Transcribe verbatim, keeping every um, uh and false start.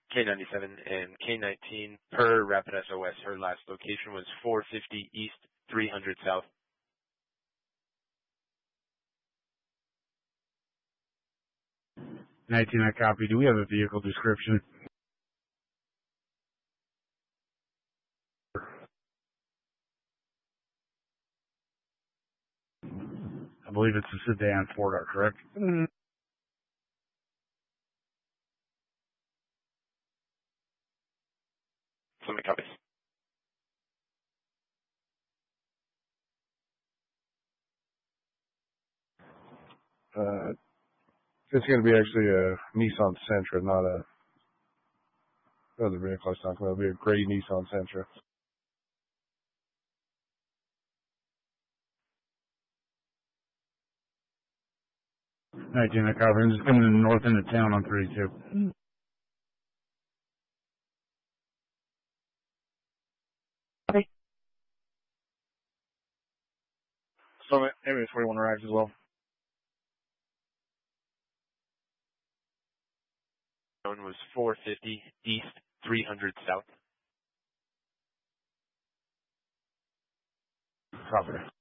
K ninety-seven and K nineteen per Rapid S O S. Her last location was four fifty East, three hundred South. nineteen, I copy. Do we have a vehicle description? I believe it's a sedan four-door, correct? Mm-hmm. Somebody copies. Uh, it's going to be actually a Nissan Sentra, not a other vehicle I was talking about. It'll be a gray Nissan Sentra. nineteen, I copy. It's coming in the north end of town on thirty-two. Okay. So, area forty-one arrives as well. One was four fifty East, three hundred South. Copy.